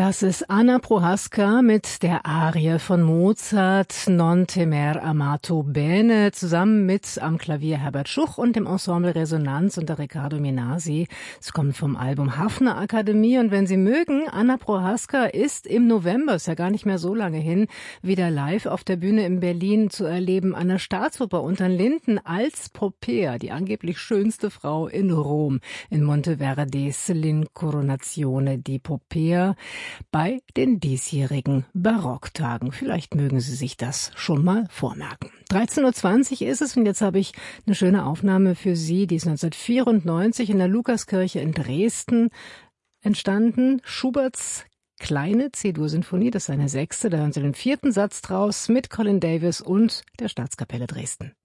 Das ist Anna Prohaska mit der Arie von Mozart Non temer amato bene, zusammen mit am Klavier Herbert Schuch und dem Ensemble Resonanz unter Riccardo Minasi. Es kommt vom Album Hafner Akademie, und wenn Sie mögen, Anna Prohaska ist im November, ist ja gar nicht mehr so lange hin, wieder live auf der Bühne in Berlin zu erleben an der Staatsoper unter den Linden als Popea, die angeblich schönste Frau in Rom, in Monteverdis l'Incoronazione di Popea, bei den diesjährigen Barocktagen. Vielleicht mögen Sie sich das schon mal vormerken. 13.20 Uhr ist es, und jetzt habe ich eine schöne Aufnahme für Sie, die ist 1994 in der Lukaskirche in Dresden entstanden. Schuberts kleine C-Dur-Sinfonie, das ist eine 6., da hören Sie den 4. Satz draus mit Colin Davis und der Staatskapelle Dresden.